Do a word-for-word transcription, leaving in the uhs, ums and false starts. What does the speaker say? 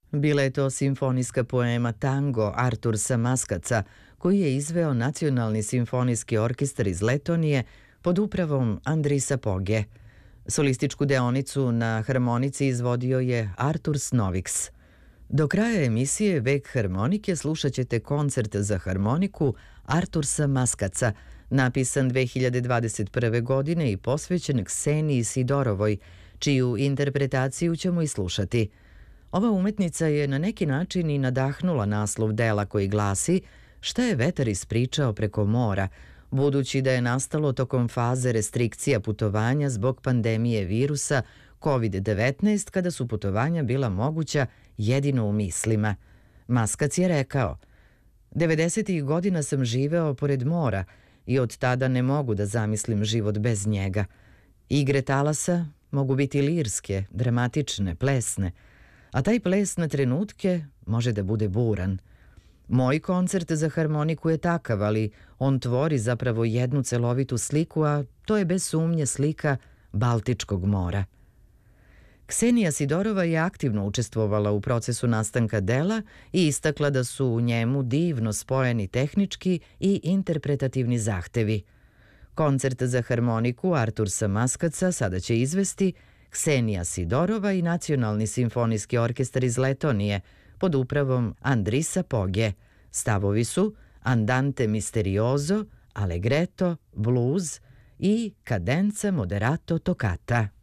Bila je to simfonijska poema Tango Artursa Maskaca, koji je izveo Nacionalni simfonijski orkestar iz Letonije pod upravom Andrisa Poge. Solističku deonicu na harmonici izvodio je Arturs Noviks. Do kraja emisije Vek harmonike slušat ćete koncert za harmoniku Artursa Maskaca, napisan dve hiljade dvadeset prve. godine i posvećen Kseniji Sidorovoj, čiju interpretaciju ćemo i slušati. Ova umetnica je na neki način i nadahnula naslov dela koji glasi Šta je vetar ispričao preko mora, budući da je nastalo tokom faze restrikcija putovanja zbog pandemije virusa kovid devetnaest, kada su putovanja bila moguća jedino u mislima. Maskac je rekao: devedesetih godina sam živeo pored mora i od tada ne mogu da zamislim život bez njega. Igre talasa mogu biti lirske, dramatične, plesne, a taj ples na trenutke može da bude buran. Moj koncert za harmoniku je takav, ali on tvori zapravo jednu celovitu sliku, a to je bez sumnje slika Baltičkog mora. Ksenija Sidorova je aktivno učestvovala u procesu nastanka dela i istakla da su u njemu divno spojeni tehnički i interpretativni zahtevi. Koncert za harmoniku Artursa Maskaca sada će izvesti Ksenija Sidorova i Nacionalni simfonijski orkestar iz Letonije pod upravom Andrisa Poge. Stavovi su Andante misterioso, allegretto, blues i cadenza moderato toccata.